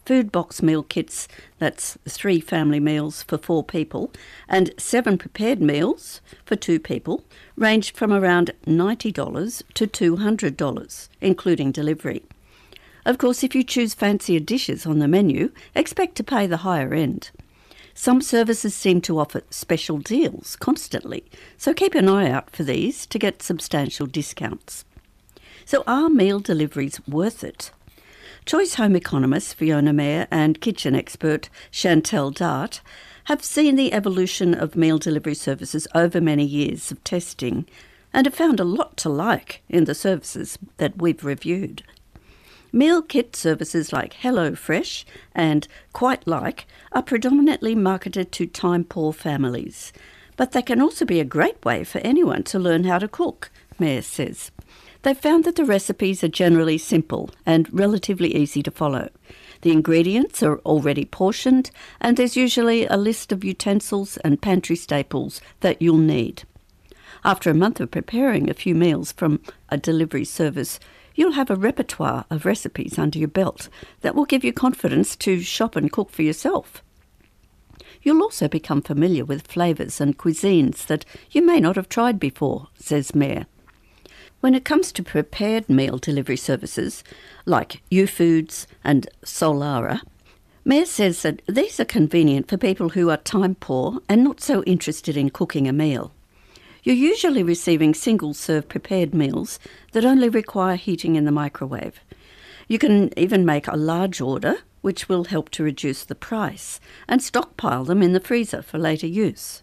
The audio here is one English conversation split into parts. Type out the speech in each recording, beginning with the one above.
food box meal kits, that's 3 family meals for 4 people, and 7 prepared meals for 2 people, ranged from around $90 to $200, including delivery. Of course, if you choose fancier dishes on the menu, expect to pay the higher end. Some services seem to offer special deals constantly, so keep an eye out for these to get substantial discounts. So are meal deliveries worth it? Choice home economist Fiona Mayer and kitchen expert Chantel Dart have seen the evolution of meal delivery services over many years of testing and have found a lot to like in the services that we've reviewed. Meal kit services like HelloFresh and Quite Like are predominantly marketed to time-poor families, but they can also be a great way for anyone to learn how to cook, Mayer says. They've found that the recipes are generally simple and relatively easy to follow. The ingredients are already portioned, and there's usually a list of utensils and pantry staples that you'll need. After a month of preparing a few meals from a delivery service, you'll have a repertoire of recipes under your belt that will give you confidence to shop and cook for yourself. You'll also become familiar with flavours and cuisines that you may not have tried before, says Mayer. When it comes to prepared meal delivery services like YouFoods and Solara, Mayer says that these are convenient for people who are time poor and not so interested in cooking a meal. You're usually receiving single-serve prepared meals that only require heating in the microwave. You can even make a large order, which will help to reduce the price, and stockpile them in the freezer for later use.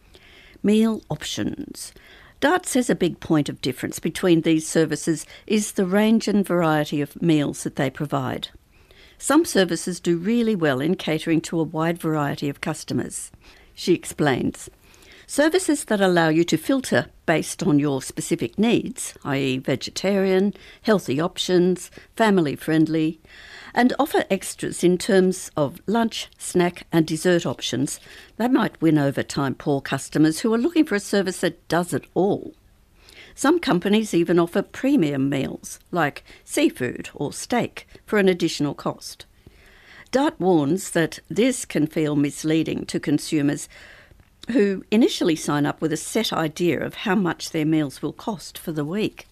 Meal options. Dart says a big point of difference between these services is the range and variety of meals that they provide. Some services do really well in catering to a wide variety of customers. She explains. Services that allow you to filter based on your specific needs, i.e. vegetarian, healthy options, family-friendly, and offer extras in terms of lunch, snack and dessert options, they might win over time-poor customers who are looking for a service that does it all. Some companies even offer premium meals, like seafood or steak, for an additional cost. Dart warns that this can feel misleading to consumers who initially sign up with a set idea of how much their meals will cost for the week.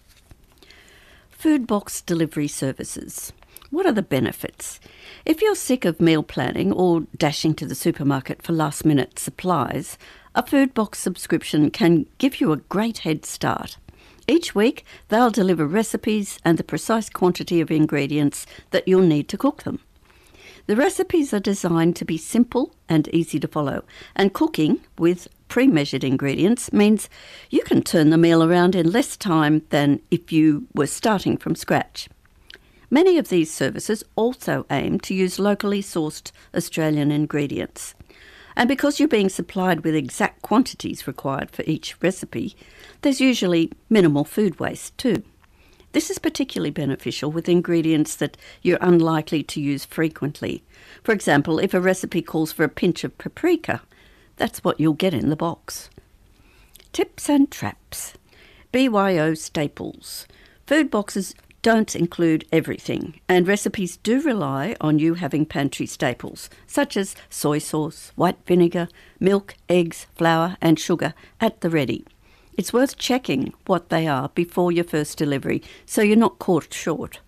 Food box delivery services. What are the benefits? If you're sick of meal planning or dashing to the supermarket for last-minute supplies, a food box subscription can give you a great head start. Each week, they'll deliver recipes and the precise quantity of ingredients that you'll need to cook them. The recipes are designed to be simple and easy to follow, and cooking with pre-measured ingredients means you can turn the meal around in less time than if you were starting from scratch. Many of these services also aim to use locally sourced Australian ingredients. And because you're being supplied with exact quantities required for each recipe, there's usually minimal food waste too. This is particularly beneficial with ingredients that you're unlikely to use frequently. For example, if a recipe calls for a pinch of paprika, that's what you'll get in the box. Tips and traps. BYO staples. Food boxes don't include everything, and recipes do rely on you having pantry staples, such as soy sauce, white vinegar, milk, eggs, flour and sugar at the ready. It's worth checking what they are before your first delivery so you're not caught short.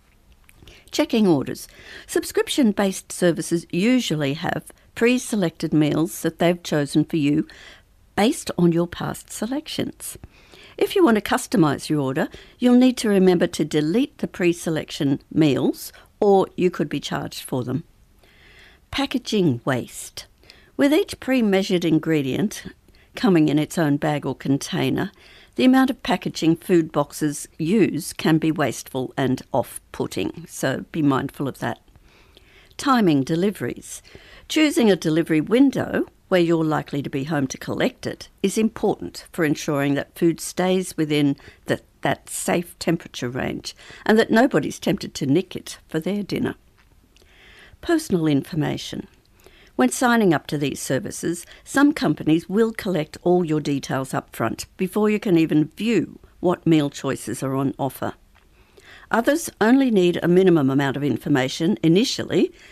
Checking orders. Subscription-based services usually have pre-selected meals that they've chosen for you based on your past selections. If you want to customise your order, you'll need to remember to delete the pre-selection meals, or you could be charged for them. Packaging waste. With each pre-measured ingredient coming in its own bag or container, the amount of packaging food boxes use can be wasteful and off-putting, so be mindful of that. Timing deliveries. Choosing a delivery window where you're likely to be home to collect it is important for ensuring that food stays within that safe temperature range and that nobody's tempted to nick it for their dinner. Personal information. When signing up to these services, some companies will collect all your details up front before you can even view what meal choices are on offer. Others only need a minimum amount of information initially